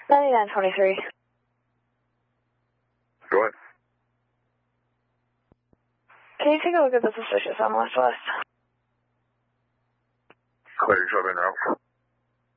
9923. Go ahead. Can you take a look at the suspicious on West West? Clear, show up in route.